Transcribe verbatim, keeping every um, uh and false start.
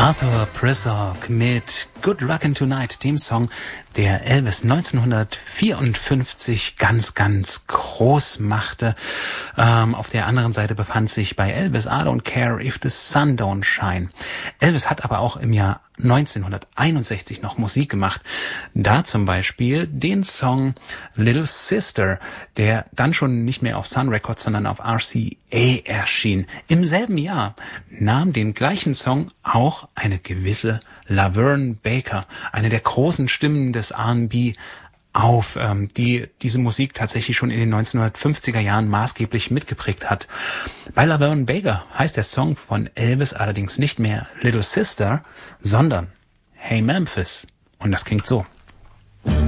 Arthur Prizzock mit Good Rockin' Tonight, dem Song, der Elvis neunzehnhundertvierundfünfzig ganz, ganz groß machte. Ähm, auf der anderen Seite befand sich bei Elvis I Don't Care If the Sun Don't Shine. Elvis hat aber auch im Jahr neunzehnhunderteinundsechzig noch Musik gemacht. Da zum Beispiel den Song Little Sister, der dann schon nicht mehr auf Sun Records, sondern auf R C A erschien. Im selben Jahr nahm den gleichen Song auch eine gewisse Laverne Baker, eine der großen Stimmen des R and B, auf, ähm, die diese Musik tatsächlich schon in den neunzehnhundertfünfziger Jahren maßgeblich mitgeprägt hat. Bei Laverne Baker heißt der Song von Elvis allerdings nicht mehr Little Sister, sondern Hey Memphis. Und das klingt so.